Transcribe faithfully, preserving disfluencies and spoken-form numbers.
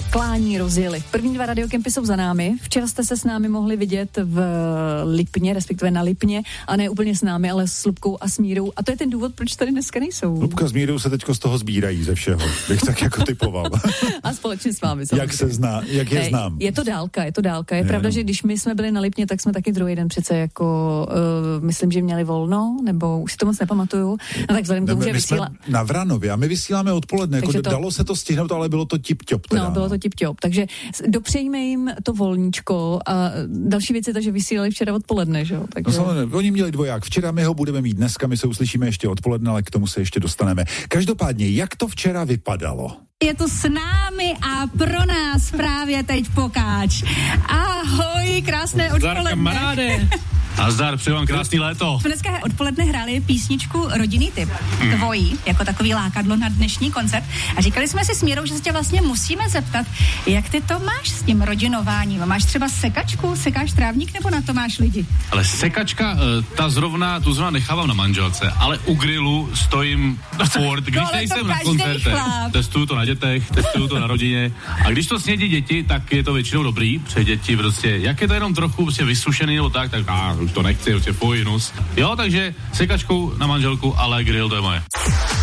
klání, rozjeli. První dva radiokempy jsou za námi. Včera jste se s námi mohli vidět v Lipně, respektive na Lipně, a ne úplně s námi, ale s Lubkou a s Mírou. A to je ten důvod, proč tady dneska nejsou. Lubka s Mírou se teďko z toho sbírají ze všeho, bych tak jako typoval. A společně s vámi. Samozřejmě. Jak se zná, jak je znám. Je to dálka, je to dálka. Je, je pravda, no. že když my jsme byli na Lipně, tak jsme taky druhý den přece jako, uh, myslím, že měli volno, nebo už si to moc nepamatuju. No tak vzhledem k tomu, že vysílá... na Vranově a my vysíláme odpoledne, jako to... dalo se to stihnout, ale bylo to tip-top teda. No, bylo to tip-top, takže dopřejme jim to volníčko a další věc je to, že vysílali včera odpoledne, že jo? Takže... No samozřejmě, oni měli dvoják. Včera my ho budeme mít dneska, my se uslyšíme ještě odpoledne, ale k tomu se ještě dostaneme. Každopádně, jak to včera vypadalo? Je tu s námi a pro nás právě teď Pokáč. Ahoj, krásné odpoledne. Zdar, kamaráde. A zdar, přeju vám krásný léto. Dneska odpoledne hráli písničku Rodinný typ, hmm. tvojí, jako takový lákadlo na dnešní koncert. A říkali jsme si s Mírou, že se tě vlastně musíme zeptat, jak ty to máš s tím rodinováním? Máš třeba sekačku, sekáš trávník, nebo na to máš lidi? Ale sekačka, ta zrovna, tu zrovna nechávám na manželce, ale u grilu stojím furt, když nejsem na koncertech. Testuju to na dětech, testuju to na rodině. A když to snědí děti, tak je to většinou dobrý, protože děti prostě, jak je to jenom trochu prostě vysušený nebo tak, tak á, už to nechci, prostě fuj, nus. Jo, takže sekačku na manželku, ale grill to je moje.